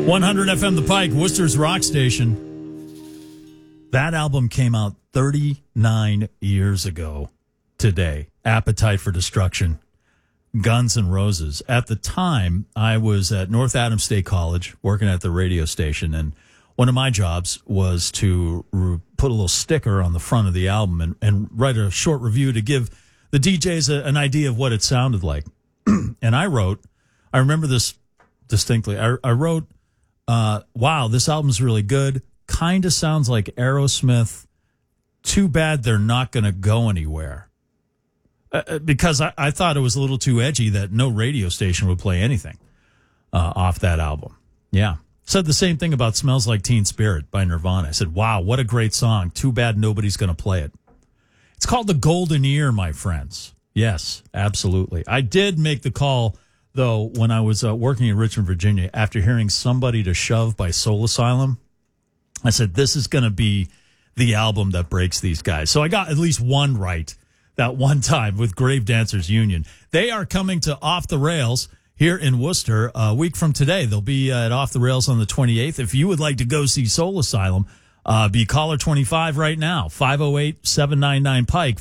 100 FM The Pike, Worcester's rock station. That album came out 39 years ago today. Appetite for Destruction, Guns N' Roses. At the time, I was at North Adams State College working at the radio station, and one of my jobs was to put a little sticker on the front of the album and write a short review to give the DJs an idea of what it sounded like. And I remember this distinctly, I wrote, wow, this album's really good. Kind of sounds like Aerosmith. Too bad they're not going to go anywhere. Because I thought it was a little too edgy that no radio station would play anything off that album. Yeah. Said the same thing about Smells Like Teen Spirit by Nirvana. I said, wow, what a great song. Too bad nobody's going to play it. It's called The Golden Ear, my friends. Yes, absolutely. I did make the call, though, when I was working in Richmond, Virginia, after hearing Somebody to Shove by Soul Asylum. I said, this is going to be the album that breaks these guys. So I got at least one right that one time with Grave Dancers Union. They are coming to Off the Rails here in Worcester a week from today. They'll be at Off the Rails on the 28th. If you would like to go see Soul Asylum, be caller 25 right now, 508-799-PIKE,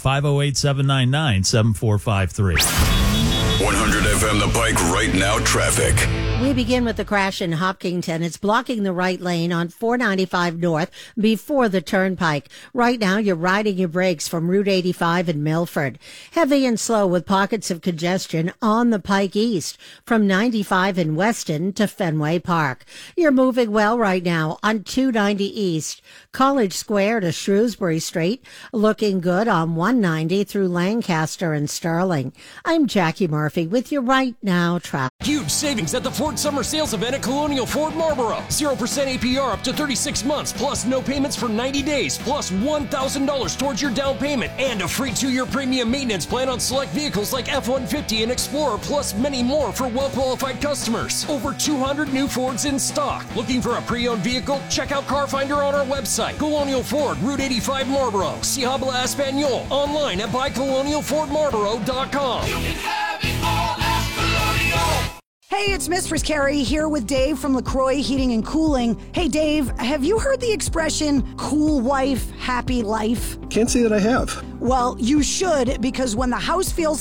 508-799-7453. 100 FM The Pike right now traffic. We begin with the crash in Hopkinton. It's blocking the right lane on 495 North before the Turnpike. Right now, you're riding your brakes from Route 85 in Milford. Heavy and slow with pockets of congestion on the Pike East from 95 in Weston to Fenway Park. You're moving well right now on 290 East, College Square to Shrewsbury Street. Looking good on 190 through Lancaster and Sterling. I'm Jackie Murphy with you right now traffic. Huge savings at the Ford Summer Sales Event at Colonial Ford Marlboro. 0% APR up to 36 months, plus no payments for 90 days, plus $1,000 towards your down payment, and a free 2-year premium maintenance plan on select vehicles like F-150 and Explorer, plus many more for well-qualified customers. Over 200 new Fords in stock. Looking for a pre-owned vehicle? Check out Car Finder on our website. Colonial Ford, Route 85 Marlboro. Si habla Espanol. Online at buycolonialfordmarlboro.com. You can have it all at Colonial. Hey, it's Mistress Carrie here with Dave from LaCroix Heating and Cooling. Hey, Dave, have you heard the expression, cool wife, happy life? Can't say that I have. Well, you should, because when the house feels